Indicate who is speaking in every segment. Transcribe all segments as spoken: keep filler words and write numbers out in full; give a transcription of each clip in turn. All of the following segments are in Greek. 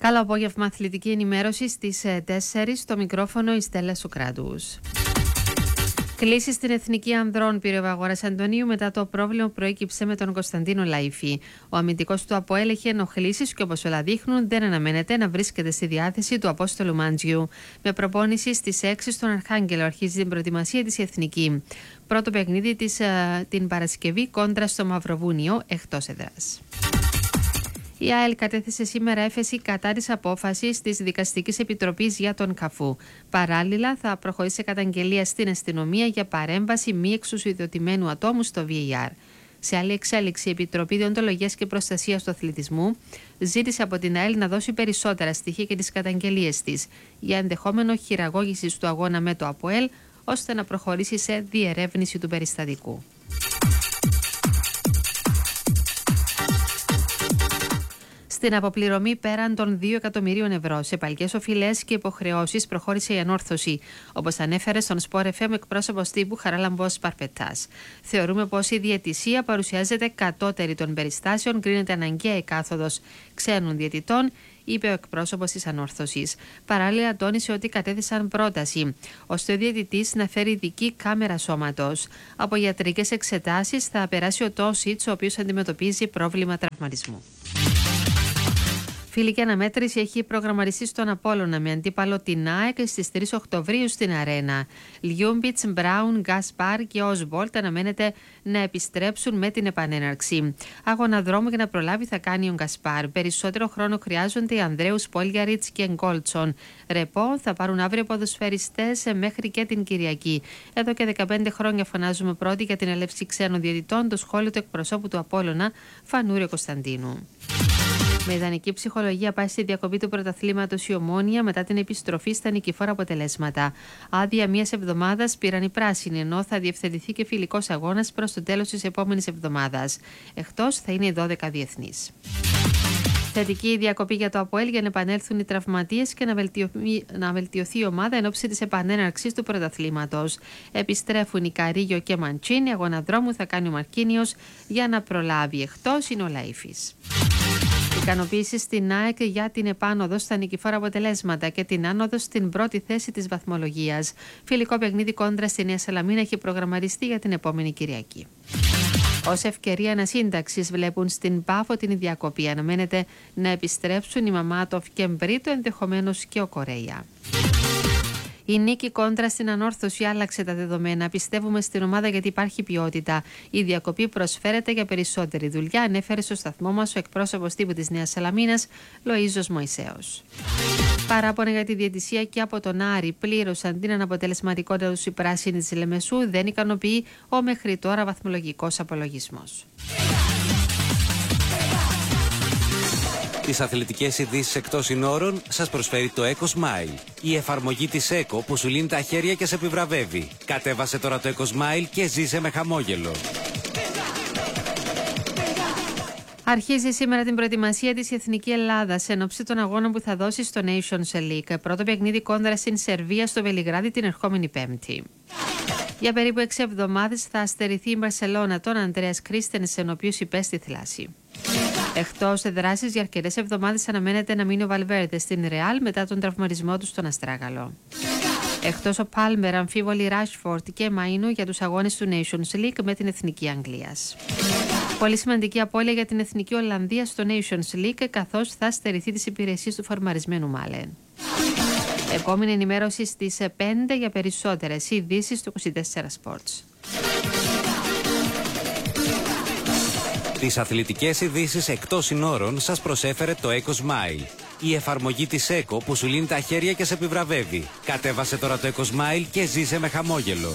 Speaker 1: Καλό απόγευμα, αθλητική ενημέρωση στις τέσσερις, στο μικρόφωνο η Στέλλα Σουκράτους. Κλείσει στην Εθνική Ανδρών πήρε ο Αγόρας Αντωνίου μετά το πρόβλημα που προέκυψε με τον Κωνσταντίνο Λαϊφή. Ο αμυντικός του ΑΠΟΕΛ έχει ενοχλήσεις και όπως όλα δείχνουν δεν αναμένεται να βρίσκεται στη διάθεση του Απόστολου Μάντζιου. Με προπόνηση στις έξι στον Αρχάγγελο αρχίζει την προετοιμασία της Εθνική. Πρώτο παιχνίδι της την Παρασκευή κόντρα στο Μαυροβούνιο εκτός έδρας. Η ΑΕΛ κατέθεσε σήμερα έφεση κατά της απόφασης της Δικαστικής Επιτροπής για τον Καφού. Παράλληλα, θα προχωρήσει καταγγελία στην αστυνομία για παρέμβαση μη εξουσιοδοτημένου ατόμου στο βι έι αρ. Σε άλλη εξέλιξη, η Επιτροπή Διοντολογίας και Προστασίας του Αθλητισμού ζήτησε από την ΑΕΛ να δώσει περισσότερα στοιχεία και τις καταγγελίες της για ενδεχόμενο χειραγώγησης του αγώνα με το ΑΠΟΕΛ, ώστε να προχωρήσει σε διερεύνηση του περιστατικού. Στην αποπληρωμή πέραν των δύο εκατομμυρίων ευρώ σε παλιές οφειλές και υποχρεώσεις προχώρησε η ανόρθωση, όπως ανέφερε στον Σπορ εφ εμ εκπρόσωπος τύπου Χαράλαμπος Παρπετάς. Θεωρούμε πως η διαιτησία παρουσιάζεται κατώτερη των περιστάσεων, κρίνεται αναγκαία η κάθοδος ξένων διαιτητών, είπε ο εκπρόσωπος της ανόρθωσης. Παράλληλα, τόνισε ότι κατέθεσαν πρόταση ώστε ο διαιτητής να φέρει ειδική κάμερα σώματος. Από ιατρικές εξετάσεις θα περάσει ο Τόσιτς, ο οποίος αντιμετωπίζει πρόβλημα τραυματισμού. Φιλική αναμέτρηση έχει προγραμματιστεί στον Απόλλωνα με αντίπαλο την ΑΕΚ στις τρεις Οκτωβρίου στην Αρένα. Λιούμπιτς, Μπράουν, Γκασπάρ και Όσβολτ αναμένεται να επιστρέψουν με την επανέναρξη. Αγώνα δρόμου για να προλάβει θα κάνει ο Γκασπάρ. Περισσότερο χρόνο χρειάζονται οι Ανδρέους, Πόλιαριτς και Γκόλτσον. Ρεπό θα πάρουν αύριο ποδοσφαιριστές μέχρι και την Κυριακή. Εδώ και δεκαπέντε χρόνια φωνάζουμε πρώτοι για την έλευση ξένων διαιτητών, το σχόλιο του εκπροσώπου του Απόλλωνα, Φανούριο Κωνσταντίνου. Με ιδανική ψυχολογία πάει στη διακοπή του πρωταθλήματος η Ομόνοια μετά την επιστροφή στα νικηφόρα αποτελέσματα. Άδεια μιας εβδομάδας πήραν οι πράσινοι, ενώ θα διευθετηθεί και φιλικός αγώνας προς το τέλος της επόμενης εβδομάδας. Εκτός θα είναι οι δώδεκα διεθνείς. Θετική η διακοπή για το ΑΠΟΕΛ για να επανέλθουν οι τραυματίες και να βελτιωθεί, να βελτιωθεί η ομάδα εν ώψη της επανέναρξης του πρωταθλήματος. Επιστρέφουν οι Καρίγιο και Μαντσίνη, αγώνα δρόμου θα κάνει ο Μαρκίνιος για να προλάβει. Εκτός είναι ο Λαϊφής. Ικανοποίηση στην ΑΕΚ για την επάνωδο στα νικηφόρα αποτελέσματα και την άνοδο στην πρώτη θέση της βαθμολογίας. Φιλικό παιχνίδι κόντρα στη Νέα Σαλαμίνα έχει προγραμματιστεί για την επόμενη Κυριακή. Ως ευκαιρία ανασύνταξης βλέπουν στην Πάφο την διακοπή. Αναμένεται να επιστρέψουν οι Μαμάτοφ και Μπρίτο, ενδεχομένως και ο Κορέια. Η νίκη κόντρα στην ανόρθωση άλλαξε τα δεδομένα. Πιστεύουμε στην ομάδα γιατί υπάρχει ποιότητα. Η διακοπή προσφέρεται για περισσότερη δουλειά, ανέφερε στο σταθμό μας ο εκπρόσωπος τύπου της Νέας Σαλαμίνας, Λοΐζος Μωυσέος. Παράπονα για τη διαιτησία και από τον Άρη πλήρωσαν την αναποτελεσματικότητα του οι πράσινοι της Λεμεσού, δεν ικανοποιεί ο μέχρι τώρα βαθμολογικός απολογισμός.
Speaker 2: Τις αθλητικές ειδήσεις εκτός συνόρων σας προσφέρει το EcoSmile. Η εφαρμογή της Eco που σου λύνει τα χέρια και σε επιβραβεύει. Κατέβασε τώρα το EcoSmile και ζήσε με χαμόγελο.
Speaker 1: Αρχίζει σήμερα την προετοιμασία της Εθνική Ελλάδα εν ώψη των αγώνων που θα δώσει στο Nations League. Πρώτο παιχνίδι κόντρα στην Σερβία στο Βελιγράδι την ερχόμενη Πέμπτη. Για περίπου έξι εβδομάδες θα αστερηθεί η Μπαρσελόνα τον Αντρέας Κρίστενσεν, ο οποίος υπέστη θλάση. Εκτός δράσης για αρκετές εβδομάδες αναμένεται να μείνει ο Βαλβέρδε στην Ρεάλ μετά τον τραυματισμό του στον Αστράγαλο. Εκτός ο Πάλμερ, αμφίβολοι Ράσφορντ και Μαΐνου για τους αγώνες του Nations League με την Εθνική Αγγλίας. Πολύ σημαντική απώλεια για την Εθνική Ολλανδία στο Nations League, καθώς θα στερηθεί τις υπηρεσίες του φορμαρισμένου Μάλεν. Επόμενη ενημέρωση στις πέντε για περισσότερες ειδήσεις του είκοσι τέσσερα Sports.
Speaker 2: Τις αθλητικές ειδήσεις εκτός συνόρων σας προσέφερε το EcoSmile. Η εφαρμογή της Eco που σου λύνει τα χέρια και σε επιβραβεύει. Κατέβασε τώρα το EcoSmile και ζήσε με χαμόγελο.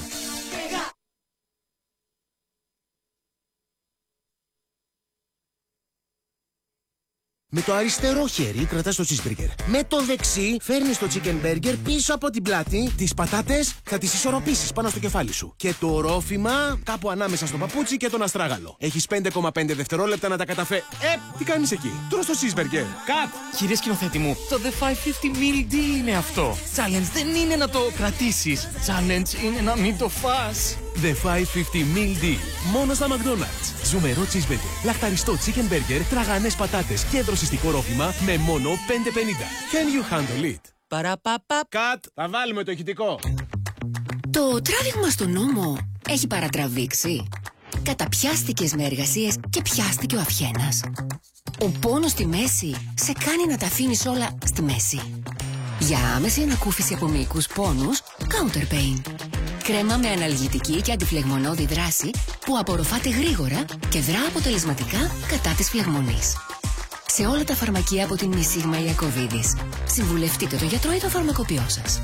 Speaker 3: Με το αριστερό χέρι κρατάς το cheeseburger. Με το δεξί φέρνεις το chicken burger πίσω από την πλάτη. Τις πατάτες θα τις ισορροπήσεις πάνω στο κεφάλι σου. Και το ρόφημα κάπου ανάμεσα στο παπούτσι και τον αστράγαλο. Έχεις πέντε κόμμα πέντε δευτερόλεπτα να τα καταφέρ... Ε, τι κάνεις εκεί? Τρως το cheeseburger. Κατ!
Speaker 4: Κύριε σκηνοθέτη μου, το The πεντακόσια meal deal είναι αυτό. Challenge δεν είναι να το κρατήσεις. Challenge είναι να μην το φας.
Speaker 5: The χιακόσια πενήντα Meal Deal. Μόνο στα McDonald's. Ζουμερό cheeseburger, λαχταριστό chicken burger, τραγανές πατάτες και δροσιστικό ρόφημα με μόνο πέντε πενήντα. Can you handle it?
Speaker 4: Παραπαπα.
Speaker 3: Κατ, θα βάλουμε το ηχητικό.
Speaker 6: Το τράβηγμα στο νόμο έχει παρατραβήξει. Καταπιάστηκες με εργασίες και πιάστηκε ο αυχένας. Ο πόνος στη μέση σε κάνει να τα αφήνεις όλα στη μέση. Για άμεση ανακούφιση από μυϊκούς πόνους, Counter Pain. Κρέμα με αναλγητική και αντιφλεγμονώδη δράση που απορροφάται γρήγορα και δρά αποτελεσματικά κατά της φλεγμονής. Σε όλα τα φαρμακεία από την Μισίγμα Ιακωβίδης. Συμβουλευτείτε το γιατρό ή το φαρμακοποιό σας.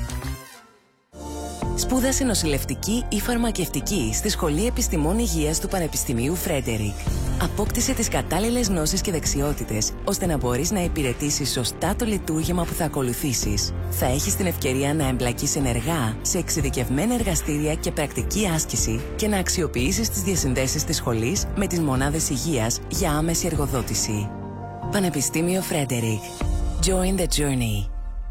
Speaker 7: Σπούδασε νοσηλευτική ή φαρμακευτική στη Σχολή Επιστημών Υγείας του Πανεπιστημίου Φρέντερικ. Απόκτησε τις κατάλληλες γνώσεις και δεξιότητες, ώστε να μπορείς να υπηρετήσεις σωστά το λειτουργήμα που θα ακολουθήσεις. Θα έχεις την ευκαιρία να εμπλακείς ενεργά σε εξειδικευμένα εργαστήρια και πρακτική άσκηση και να αξιοποιήσεις τις διασυνδέσεις της σχολής με τις μονάδες υγείας για άμεση εργοδότηση. Πανεπιστήμιο Φρέντερικ. Join the journey.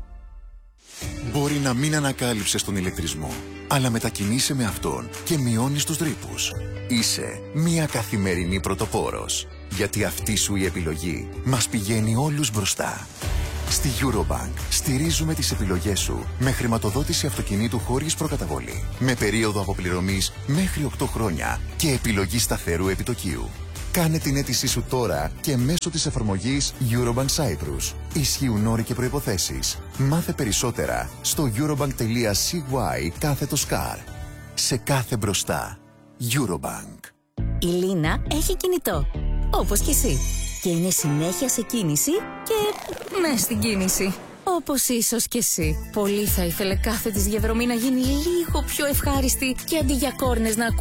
Speaker 8: Μπορεί να μην ανακάλυψες τον ηλεκτρισμό, αλλά μετακινείσαι με αυτόν και μειώνεις τους ρήπους. Είσαι μια καθημερινή πρωτοπόρος, γιατί αυτή σου η επιλογή μας πηγαίνει όλους μπροστά. Στη Eurobank στηρίζουμε τις επιλογές σου με χρηματοδότηση αυτοκινήτου χωρίς προκαταβολή, με περίοδο αποπληρωμής μέχρι οκτώ χρόνια και επιλογή σταθερού επιτοκίου. Κάνε την αίτησή σου τώρα και μέσω της εφαρμογής Eurobank Cyprus. Ισχύουν όροι και προϋποθέσεις. Μάθε περισσότερα στο eurobank.cy κάθετος car. Σε κάθε μπροστά. Eurobank.
Speaker 9: Η Λίνα έχει κινητό, όπως και εσύ. Και είναι συνέχεια σε κίνηση και μες στην κίνηση. Όπως ίσως και εσύ. Πολύ θα ήθελε κάθε της διαδρομή να γίνει λίγο πιο ευχάριστη και αντί για κόρνες να ακούει